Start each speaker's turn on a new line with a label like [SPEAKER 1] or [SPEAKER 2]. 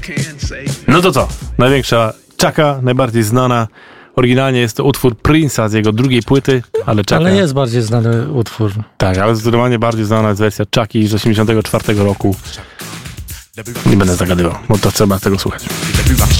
[SPEAKER 1] No to co? Największa Chaka, najbardziej znana. Oryginalnie jest to utwór Prince'a z jego drugiej płyty, ale Chaka...
[SPEAKER 2] Ale jest bardziej znany utwór.
[SPEAKER 1] Tak, ale zdecydowanie bardziej znana jest wersja Chucky z 1984 roku. Nie będę zagadywał, bo to trzeba tego słuchać.